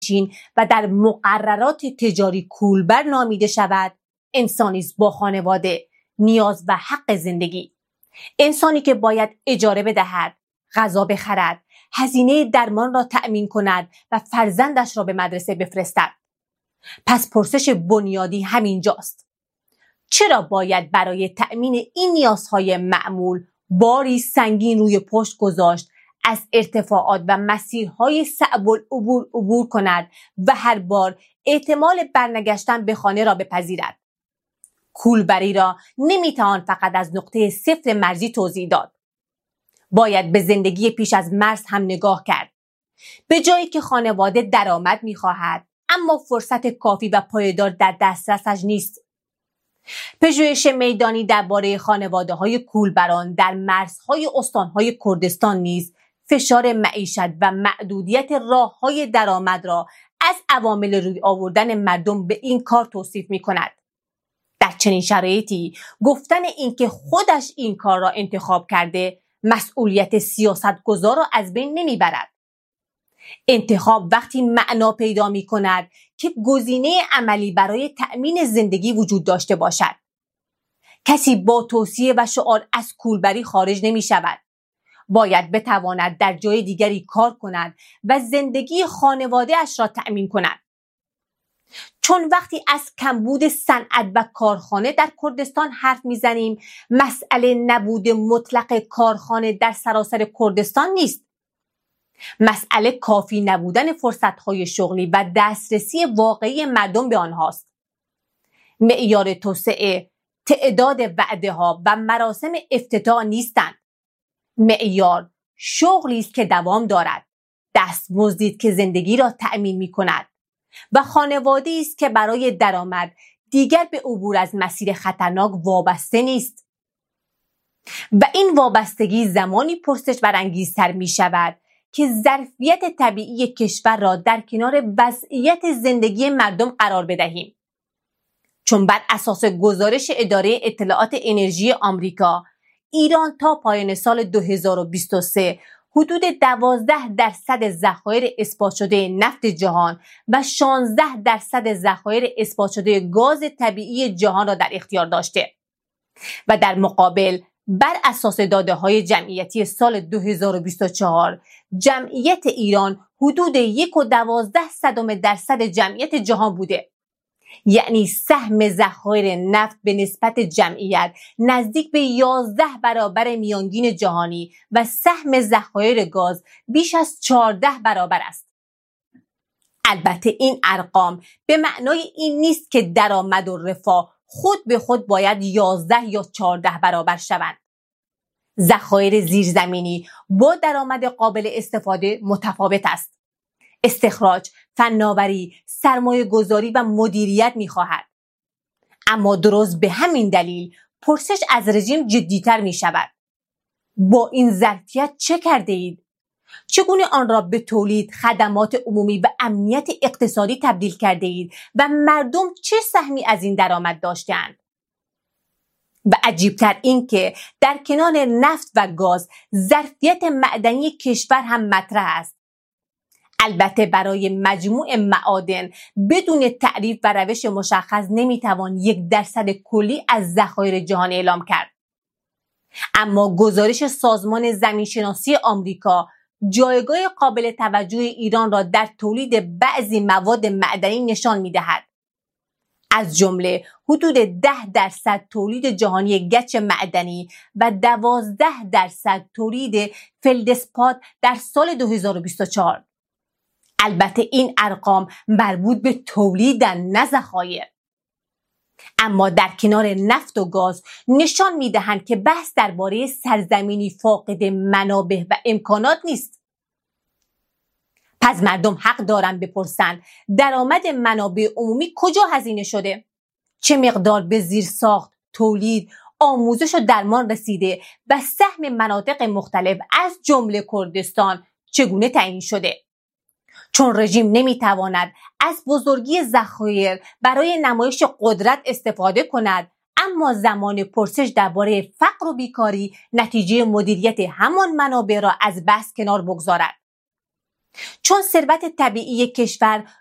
نشین و در مقررات تجاری کولبر نامیده شود، انسانی است با خانواده، نیاز و حق زندگی. انسانی که باید اجاره بدهد، غذا بخرد، هزینه درمان را تأمین کند و فرزندش را به مدرسه بفرستد. پس پرسش بنیادی همینجاست: چرا باید برای تأمین این نیازهای معمول باری سنگین روی پشت گذاشت، از ارتفاعات و مسیرهای صعب العبور عبور کند و هر بار احتمال برنگشتن به خانه را بپذیرد؟ کولبری را نمیتوان فقط از نقطه صفر مرزی توضیح داد. باید به زندگی پیش از مرز هم نگاه کرد. به جایی که خانواده درآمد میخواهد اما فرصت کافی و پایدار در دسترسش نیست. پژوهش میدانی درباره خانواده‌های کولبران در مرزهای استانهای کردستان نیز فشار معیشت و محدودیت راه‌های درآمد را از عوامل روی آوردن مردم به این کار توصیف می‌کند. در چنین شرایطی گفتن اینکه خودش این کار را انتخاب کرده مسئولیت سیاستگزار را از بین نمیبرد. انتخاب وقتی معنا پیدا می کند که گزینه عملی برای تأمین زندگی وجود داشته باشد. کسی با توصیه و شعار از کولبری خارج نمی شود. باید بتواند در جای دیگری کار کند و زندگی خانواده اش را تأمین کند. چون وقتی از کمبود صنعت و کارخانه در کردستان حرف میزنیم، مسئله نبود مطلق کارخانه در سراسر کردستان نیست. مسئله کافی نبودن فرصت‌های شغلی و دسترسی واقعی مردم به آنهاست. معیار توسعه، تعداد وعده‌ها و مراسم افتتاح نیستند. معیار شغلی است که دوام دارد، دستمزدی که زندگی را تأمین می‌کند و خانواده‌ای است که برای درآمد دیگر به عبور از مسیر خطرناک وابسته نیست. و این وابستگی زمانی پرسش برانگیزتر می شود که ظرفیت طبیعی کشور را در کنار وضعیت زندگی مردم قرار بدهیم. چون بر اساس گزارش اداره اطلاعات انرژی آمریکا، ایران تا پایان سال 2023 حدود 12% ذخایر اثبات شده نفت جهان و 16% ذخایر اثبات شده گاز طبیعی جهان را در اختیار داشته و در مقابل بر اساس داده‌های جمعیتی سال 2024 جمعیت ایران حدود 1.12% جمعیت جهان بوده. یعنی سهم ذخایر نفت به نسبت جمعیت نزدیک به 11 برابر میانگین جهانی و سهم ذخایر گاز بیش از 14 برابر است. البته این ارقام به معنای این نیست که درآمد و رفاه خود به خود باید 11 یا 14 برابر شوند. ذخایر زیرزمینی با درآمد قابل استفاده متفاوت است. استخراج، فناوری، سرمایه گذاری و مدیریت می خواهد. اما درست به همین دلیل پرسش از رژیم جدیتر می شود. با این ظرفیت چه کرده اید؟ چگونه آن را به تولید، خدمات عمومی و امنیت اقتصادی تبدیل کرده اید و مردم چه سهمی از این درآمد داشتند؟ و عجیبتر این که در کنار نفت و گاز ظرفیت معدنی کشور هم مطرح است. البته برای مجموع معادن بدون تعریف و روش مشخص نمیتوان 1% کلی از ذخایر جهان اعلام کرد. اما گزارش سازمان زمینشناسی آمریکا جایگاه قابل توجه ایران را در تولید بعضی مواد معدنی نشان میدهد. از جمله حدود 10% تولید جهانی گچ معدنی و 12% تولید فلدسپات در سال 2024. البته این ارقام مربوط به تولیدن نه ذخایر. اما در کنار نفت و گاز نشان میدهند که بحث درباره سرزمینی فاقد منابع و امکانات نیست. پس مردم حق دارند بپرسند درآمد منابع عمومی کجا هزینه شده؟ چه مقدار به زیرساخت، تولید، آموزش و درمان رسیده و سهم مناطق مختلف از جمله کردستان چگونه تعیین شده؟ چون رژیم نمیتواند از بزرگی ذخایر برای نمایش قدرت استفاده کند، اما زمان پرسش درباره فقر و بیکاری نتیجه مدیریت همان منابع را از بحث کنار بگذارد. چون ثروت طبیعی کشور